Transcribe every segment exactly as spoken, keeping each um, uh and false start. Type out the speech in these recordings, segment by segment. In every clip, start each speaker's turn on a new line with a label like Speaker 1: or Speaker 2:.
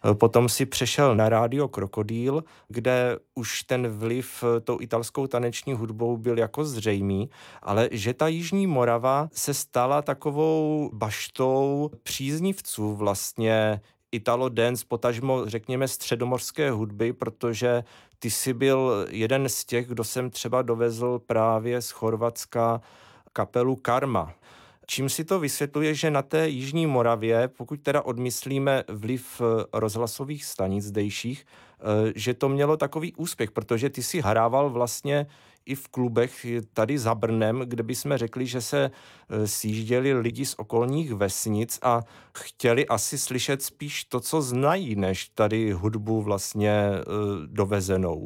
Speaker 1: Potom si přešel na rádio Krokodýl, kde už ten vliv tou italskou taneční hudbou byl jako zřejmý, ale že ta Jižní Morava se stala takovou baštou příznivců vlastně Italo dance, potažmo řekněme středomořské hudby, protože ty jsi byl jeden z těch, kdo sem třeba dovezl právě z Chorvatska kapelu Karma. Čím si to vysvětluje, že na té Jižní Moravě, pokud teda odmyslíme vliv rozhlasových stanic zdejších, že to mělo takový úspěch, protože ty si hrával vlastně i v klubech tady za Brnem, kde bychom řekli, že se sjížděli lidi z okolních vesnic a chtěli asi slyšet spíš to, co znají, než tady hudbu vlastně dovezenou.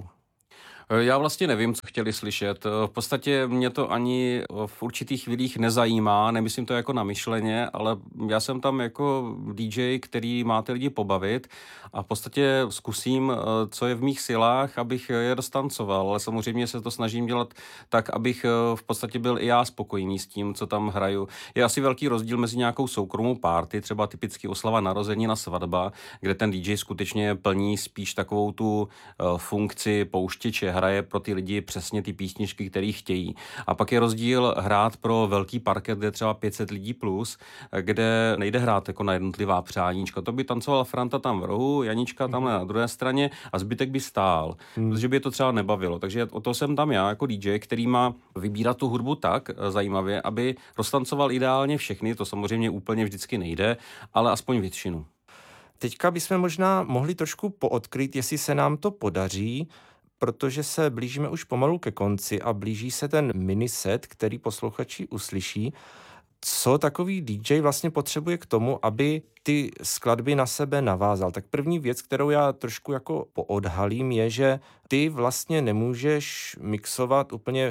Speaker 2: Já vlastně nevím, co chtěli slyšet. V podstatě mě to ani v určitých chvílích nezajímá, nemyslím to jako namyšleně, ale já jsem tam jako dý džej, který má ty lidi pobavit a v podstatě zkusím, co je v mých silách, abych je roztancoval, ale samozřejmě se to snažím dělat tak, abych v podstatě byl i já spokojený s tím, co tam hraju. Je asi velký rozdíl mezi nějakou soukromou party, třeba typicky oslava narozenina, svatba, kde ten dý džej skutečně plní spíš takovou tu funkci pouštěče, hraje pro ty lidi přesně ty písničky, které chtějí. A pak je rozdíl hrát pro velký parket, kde třeba pět set lidí plus, kde nejde hrát jako na jednotlivá přáníčka. To by tancoval Franta tam v rohu, Janička tam na druhé straně a zbytek by stál, hmm. protože by je to třeba nebavilo. Takže o to jsem tam já jako dý džej, který má vybírat tu hudbu tak zajímavě, aby roztancoval ideálně všechny, to samozřejmě úplně vždycky nejde, ale aspoň většinu.
Speaker 1: Teďka bychom možná mohli trošku poodkryt, jestli se nám to podaří, protože se blížíme už pomalu ke konci a blíží se ten miniset, který posluchači uslyší. Co takový dý džej vlastně potřebuje k tomu, aby ty skladby na sebe navázal? Tak první věc, kterou já trošku jako poodhalím, je, že ty vlastně nemůžeš mixovat úplně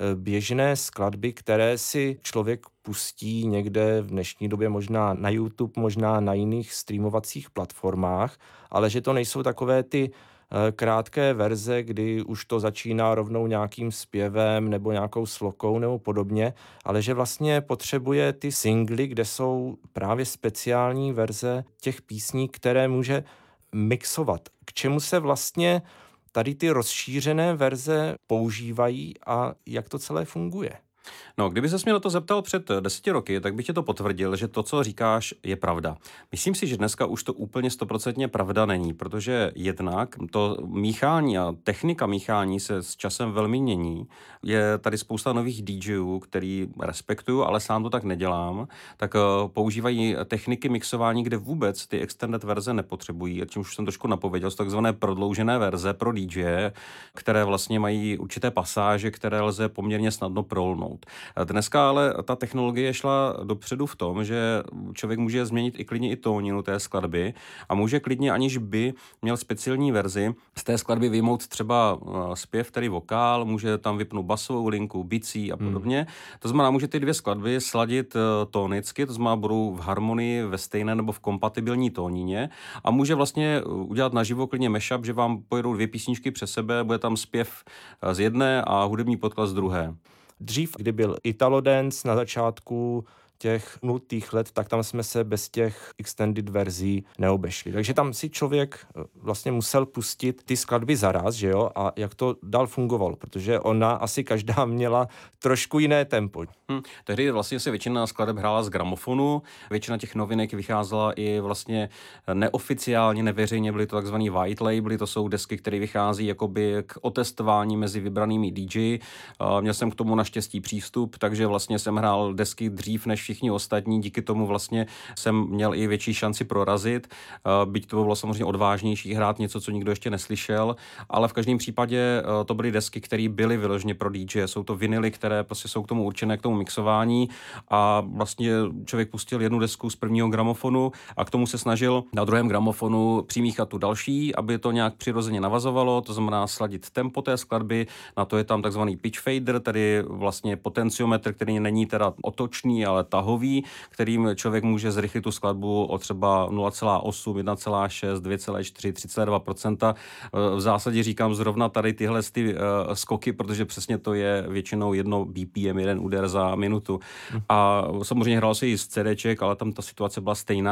Speaker 1: běžné skladby, které si člověk pustí někde v dnešní době možná na YouTube, možná na jiných streamovacích platformách, ale že to nejsou takové ty krátké verze, kdy už to začíná rovnou nějakým zpěvem nebo nějakou slokou nebo podobně, ale že vlastně potřebuje ty singly, kde jsou právě speciální verze těch písní, které může mixovat. K čemu se vlastně tady ty rozšířené verze používají a jak to celé funguje?
Speaker 2: No, kdyby ses mě na to zeptal před deseti roky, tak bych tě to potvrdil, že to, co říkáš, je pravda. Myslím si, že dneska už to úplně stoprocentně pravda není, protože jednak to míchání a technika míchání se s časem velmi mění. Je tady spousta nových dý džejů, který respektuju, ale sám to tak nedělám, tak používají techniky mixování, kde vůbec ty extended verze nepotřebují, čímž už jsem trošku napověděl, jsou takzvané prodloužené verze pro dý džeje, které vlastně mají určité pasáže, které lze poměrně snadno prolnout. Dneska ale ta technologie šla dopředu v tom, že člověk může změnit i klidně i tóninu té skladby a může klidně, aniž by měl speciální verzi, z té skladby vyjmout třeba zpěv, tedy vokál, může tam vypnout basovou linku, bicí a podobně. Hmm. To znamená, může ty dvě skladby sladit tónicky, to znamená, budou v harmonii ve stejné nebo v kompatibilní tónině a může vlastně udělat naživo klidně mashup, že vám pojedou dvě písničky přes sebe, bude tam zpěv z jedné a hudební podklad z druhé.
Speaker 1: Dřív, kdy byl Italo dance na začátku těch nultých let, tak tam jsme se bez těch extended verzí neobešli. Takže tam si člověk vlastně musel pustit ty skladby zaraz, že jo, a jak to dál fungovalo, protože ona asi každá měla trošku jiné tempo.
Speaker 2: Hmm. Tehdy vlastně se většina skladeb hrála z gramofonu, většina těch novinek vycházela i vlastně neoficiálně, neveřejně, byly to takzvaný white labely, to jsou desky, které vychází jakoby k otestování mezi vybranými dý džeji. Měl jsem k tomu naštěstí přístup, takže vlastně jsem hrál desky dřív než všichni ostatní, díky tomu vlastně jsem měl i větší šanci prorazit, byť to bylo samozřejmě odvážnější hrát něco, co nikdo ještě neslyšel, ale v každém případě to byly desky, které byly vyloženě pro dý džeje, jsou to vinily, které prostě jsou k tomu určené, k tomu mixování a vlastně člověk pustil jednu desku z prvního gramofonu a k tomu se snažil na druhém gramofonu přimíchat tu další, aby to nějak přirozeně navazovalo, to znamená sladit tempo té skladby, na to je tam takzvaný pitch fader, tedy vlastně potenciometr, který není teda otočný, ale tahový, kterým člověk může zrychlit tu skladbu o třeba nula celá osm, jedna celá šest, dvě celá čtyři, tři celá dva procenta. V zásadě říkám zrovna tady tyhle ty skoky, protože přesně to je většinou jedno bé pé em, jeden úder za minutu. A samozřejmě hrál se i z CDček, ale tam ta situace byla stejná.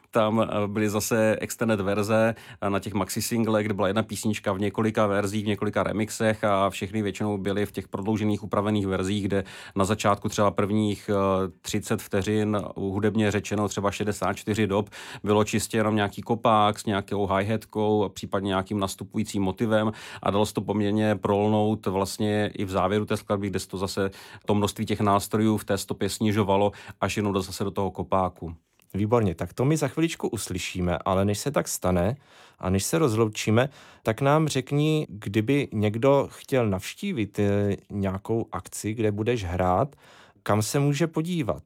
Speaker 2: tam byly zase extended verze na těch maxi singlech, kde byla jedna písnička v několika verzích, v několika remixech a všechny většinou byly v těch prodloužených upravených verzích, kde na začátku třeba prvních třicet vteřin, hudebně řečeno třeba šedesát čtyři dob, bylo čistě jenom nějaký kopák s nějakou hi-hatkou, případně nějakým nastupujícím motivem a dalo se to poměrně prolnout vlastně i v závěru té skladby, kde se to zase to množství těch nástrojů v té stopě snižovalo až jenom do, zase do toho kopáku.
Speaker 1: Výborně, tak to my za chviličku uslyšíme, ale než se tak stane a než se rozloučíme, tak nám řekni, kdyby někdo chtěl navštívit nějakou akci, kde budeš hrát, kam se může podívat?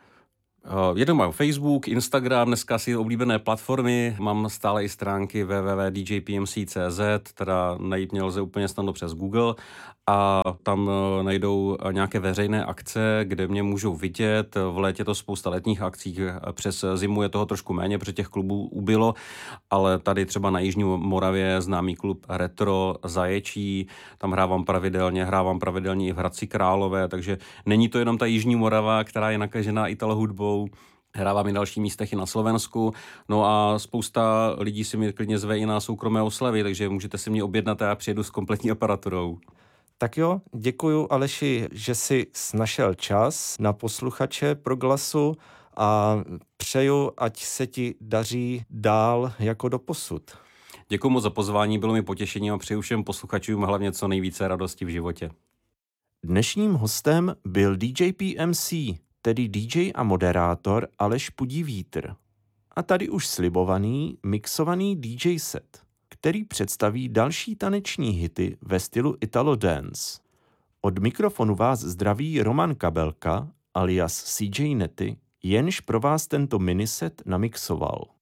Speaker 2: Uh, jeden mám Facebook, Instagram, dneska si oblíbené platformy, mám stále i stránky w w w tečka d j p m c tečka c z, teda najít mě lze úplně snadno přes Google a tam uh, najdou nějaké veřejné akce, kde mě můžou vidět. V létě to spousta letních akcí, přes zimu je toho trošku méně, protože těch klubů ubylo, ale tady třeba na Jižní Moravě známý klub Retro Zaječí, tam hrávám pravidelně, hrávám pravidelně i v Hradci Králové, takže není to jenom ta Jižní Morava, která je nakažená italo hudbou. Hrávám i další místech i na Slovensku. No a spousta lidí si mi klidně zve i na soukromé oslavy, takže můžete si mě objednat a já přijedu s kompletní aparaturou.
Speaker 1: Tak jo, děkuju Aleši, že jsi našel čas na posluchače Proglasu a přeju, ať se ti daří dál jako doposud.
Speaker 2: Děkuji moc za pozvání, bylo mi potěšením a přeju všem posluchačům hlavně co nejvíce radosti v životě.
Speaker 1: Dnešním hostem byl D J P M C, tedy D J a moderátor Aleš Pudivítr. A tady už slibovaný, mixovaný D J set, který představí další taneční hity ve stylu Italo Dance. Od mikrofonu vás zdraví Roman Kabelka alias C J Netty, jenž pro vás tento miniset namixoval.